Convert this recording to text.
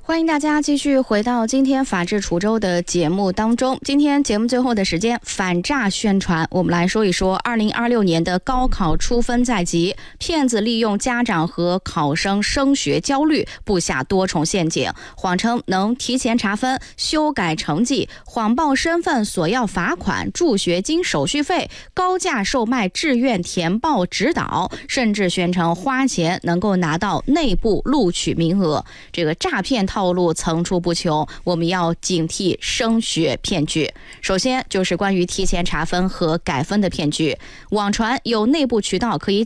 欢迎大家继续回到今天法治滁州的节目当中。今天节目最后的时间，反诈宣传，我们来说一说2026年的高考出分在即，骗子利用家长和考生升学焦虑，布下多重陷阱，谎称能提前查分、修改成绩，谎报身份索要罚款、助学金手续费，高价售卖志愿填报指导，甚至宣称花钱能够拿到内部录取名额。这个诈骗套路层出不穷，我们要警惕升学骗局。首先就是关于提前查分和改分的骗局，网传有内部渠道可以